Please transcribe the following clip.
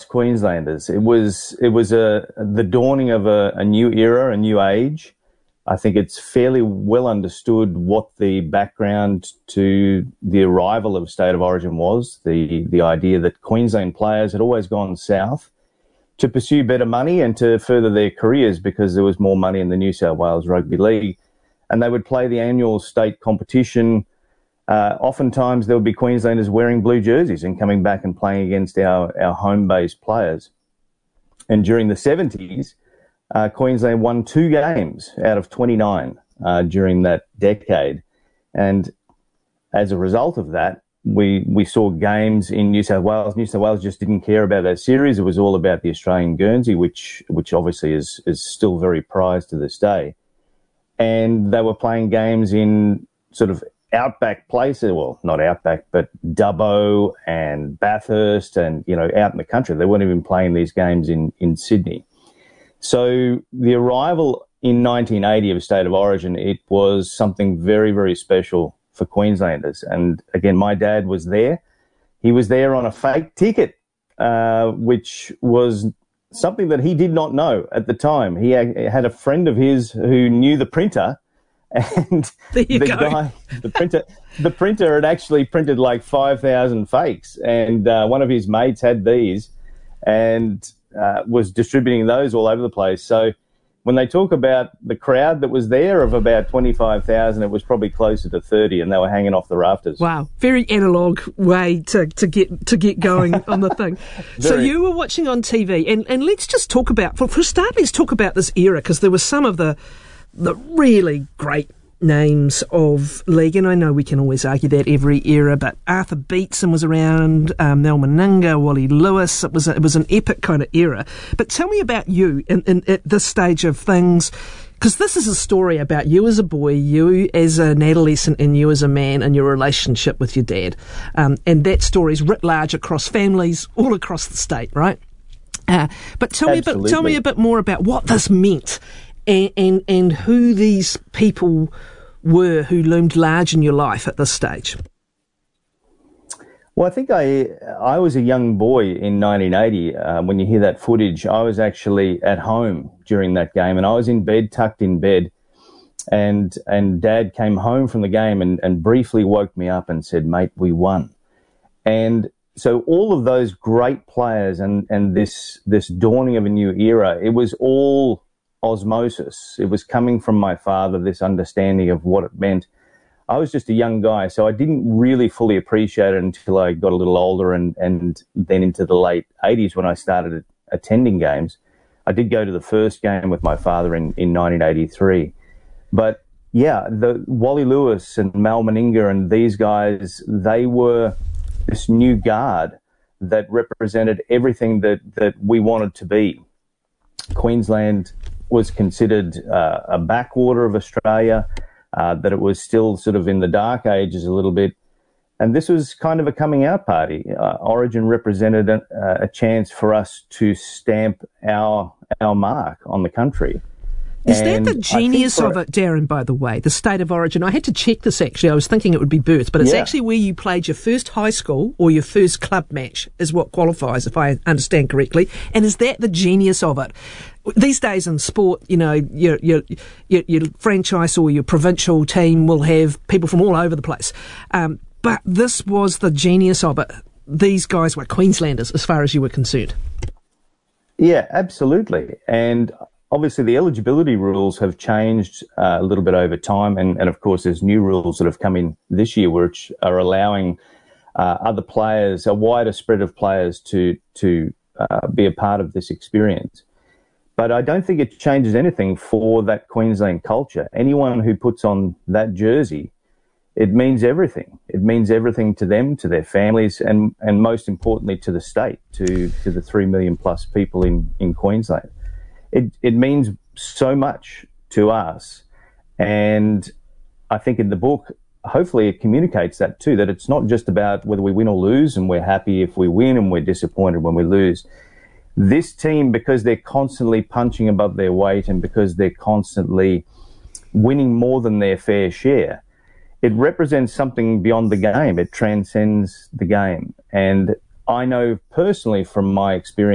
Queenslanders. It was the dawning of a new era, a new age. I think it's fairly well understood what the background to the arrival of State of Origin was, the idea that Queensland players had always gone south to pursue better money and to further their careers because there was more money in the New South Wales Rugby League. And they would play the annual state competition. Oftentimes there would be Queenslanders wearing blue jerseys and coming back and playing against our home-based players. And during the 70s, Queensland won 2 games out of 29 during that decade. And as a result of that, we saw games in New South Wales. New South Wales just didn't care about that series. It was all about the Australian Guernsey, which obviously is still very prized to this day. And they were playing games in sort of outback places, well, not outback, but Dubbo and Bathurst and, out in the country. They weren't even playing these games in Sydney. So the arrival in 1980 of State of Origin, it was something very, very special for Queenslanders. And again, my dad was there. He was there on a fake ticket, which was something that he did not know at the time. He had a friend of his who knew the printer, and the printer had actually printed like 5,000 fakes, and one of his mates had these and was distributing those all over the place. So when they talk about the crowd that was there of about 25,000, it was probably closer to 30, and they were hanging off the rafters. Wow, very analogue way to get going on the thing. So you were watching on TV, and let's just talk about, for a start, let's talk about this era, because there were some of the really great names of league, and I know we can always argue that every era, but Arthur Beetson was around, Mal Meninga, Wally Lewis. It was an epic kind of era. But tell me about you at this stage of things, because this is a story about you as a boy, you as an adolescent, and you as a man, and your relationship with your dad. And that story is writ large across families all across the state, right? But tell me a bit more about what this meant. And who these people were who loomed large in your life at this stage. Well, I think I was a young boy in 1980. When you hear that footage, I was actually at home during that game, and I was in bed, tucked in bed, and Dad came home from the game and briefly woke me up and said, "Mate, we won." And so all of those great players and this dawning of a new era, it was all osmosis. It was coming from my father, this understanding of what it meant. I was just a young guy, so I didn't really fully appreciate it until I got a little older and then into the late 80s when I started attending games. I did go to the first game with my father in 1983. But yeah, the Wally Lewis and Mal Meninga and these guys, they were this new guard that represented everything that we wanted to be. Queensland was considered a backwater of Australia, that it was still sort of in the dark ages a little bit. And this was kind of a coming out party. Origin represented a chance for us to stamp our mark on the country. Is that the genius of it, Darren, by the way, the State of Origin? I had to check this, actually. I was thinking it would be birth, but it's actually where you played your first high school or your first club match is what qualifies, if I understand correctly. And is that the genius of it? These days in sport, your franchise or your provincial team will have people from all over the place. But this was the genius of it. These guys were Queenslanders as far as you were concerned. Yeah, absolutely. And obviously, the eligibility rules have changed a little bit over time, and of course, there's new rules that have come in this year, which are allowing other players, a wider spread of players, to be a part of this experience. But I don't think it changes anything for that Queensland culture. Anyone who puts on that jersey, it means everything. It means everything to them, to their families, and most importantly, to the state, to the 3 million plus people in Queensland. It means so much to us, and I think in the book, hopefully it communicates that too, that it's not just about whether we win or lose, and we're happy if we win and we're disappointed when we lose. This team, because they're constantly punching above their weight and because they're constantly winning more than their fair share, it represents something beyond the game. It transcends the game. And I know personally from my experience